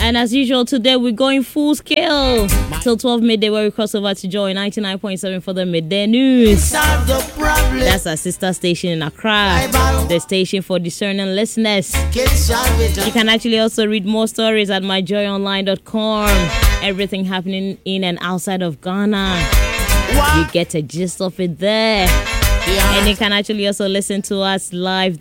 And as usual, today we're going full scale till 12 midday, where we cross over to Joy 99.7 for the midday news. That's our sister station in Accra, the station for discerning listeners. You can actually also read more stories at myjoyonline.com. Everything happening in and outside of Ghana, you get a gist of it there. And you can actually also listen to us live